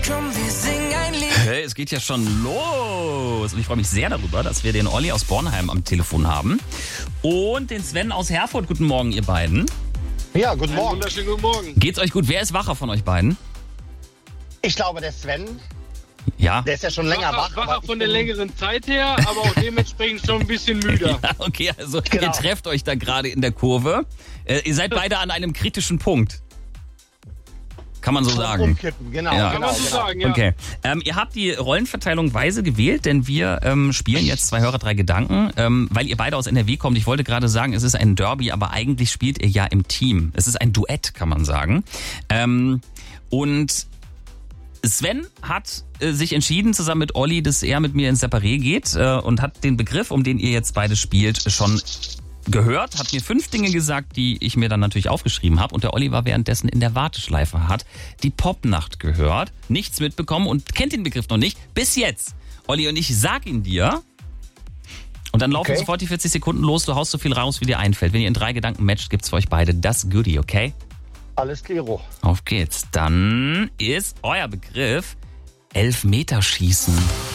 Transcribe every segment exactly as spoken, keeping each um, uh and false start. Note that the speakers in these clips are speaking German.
Komm, wir singen ein Lied. Hey, es geht ja schon los. Und ich freue mich sehr darüber, dass wir den Olli aus Bornheim am Telefon haben. Und den Sven aus Herford. Guten Morgen, ihr beiden. Ja, guten Einen Morgen. wunderschönen guten Morgen. Geht's euch gut? Wer ist wacher von euch beiden? Ich glaube, der Sven, Ja. der ist ja schon länger wach. Wacher, aber wacher ich von der bin- längeren Zeit her, aber auch dementsprechend schon ein bisschen müder. Ja, okay, also Genau. ihr trefft euch da gerade in der Kurve. Äh, ihr seid beide an einem kritischen Punkt. Kann man so sagen. Umkippen, genau. Ja. genau, Kann man so genau. sagen, ja. Okay. Ähm, ihr habt die Rollenverteilung weise gewählt, denn wir ähm, spielen jetzt zwei Hörer, drei Gedanken, ähm, weil ihr beide aus N R W kommt. Ich wollte gerade sagen, es ist ein Derby, aber eigentlich spielt ihr ja im Team. Es ist ein Duett, kann man sagen. Ähm, und Sven hat äh, sich entschieden, zusammen mit Olli, dass er mit mir ins Separé geht äh, und hat den Begriff, um den ihr jetzt beide spielt, schon gehört, hat mir fünf Dinge gesagt, die ich mir dann natürlich aufgeschrieben habe. Und der Olli war währenddessen in der Warteschleife, hat die Popnacht gehört, nichts mitbekommen und kennt den Begriff noch nicht. Bis jetzt. Olli, und ich sag ihn dir. Und dann laufen Okay. sofort die vierzig Sekunden los. Du haust so viel raus, wie dir einfällt. Wenn ihr in drei Gedanken matcht, gibt's für euch beide das Goodie, okay? Alles klaro. Auf geht's. Dann ist euer Begriff Elfmeterschießen.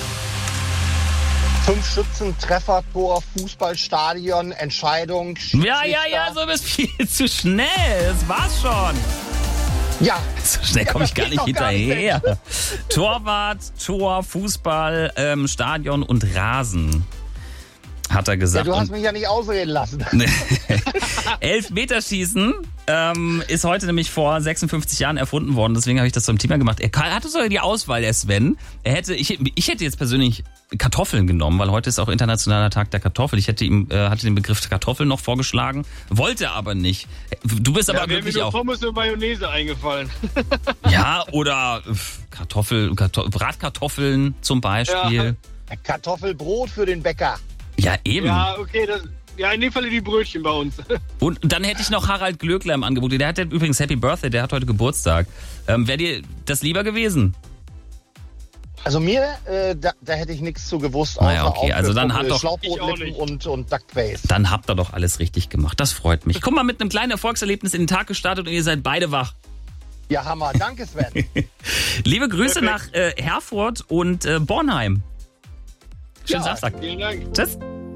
Fünf Schützen, Treffer, Tor, Fußballstadion, Entscheidung, Ja, ja, ja, so bist viel zu schnell. Das war's schon. Ja, So schnell komme ich das gar geht nicht doch gar nicht, hinterher. Torwart, Tor, Fußball, ähm, Stadion und Rasen, hat er ja, gesagt. du hast Und mich ja nicht ausreden lassen. Elfmeterschießen ähm, ist heute nämlich vor sechsundfünfzig Jahren erfunden worden. Deswegen habe ich das zum Thema gemacht. Er hatte sogar die Auswahl, der Sven. Er hätte, ich, ich hätte jetzt persönlich Kartoffeln genommen, weil heute ist auch internationaler Tag der Kartoffel. Ich hätte ihm äh, hatte den Begriff Kartoffeln noch vorgeschlagen, wollte aber nicht. Du bist aber Ja, wäre mir wirklich nur auch. Pommes und Mayonnaise eingefallen. Ja, oder äh, Kartoffel, Karto Bratkartoffeln zum Beispiel. Kartoffelbrot für den Bäcker. Ja, eben. Ja, okay, das, ja, in dem Falle die Brötchen bei uns. Und dann hätte ich noch Harald Glöckler im Angebot. Der hat ja übrigens Happy Birthday, der hat heute Geburtstag. Ähm, Wäre dir das lieber gewesen? Also mir, äh, da, da hätte ich nichts zu gewusst. Naja, außer okay, auch also für- dann für hat doch- Ich auch Schlauchbootlippen nicht. und, und Duckface. Dann habt ihr doch alles richtig gemacht. Das freut mich. Guck mal, mit einem kleinen Erfolgserlebnis in den Tag gestartet und ihr seid beide wach. Ja, Hammer. Danke, Sven. Liebe Grüße Perfekt. nach äh, Herford und äh, Bornheim. Schönen Ja. Samstag. Vielen Dank. Tschüss.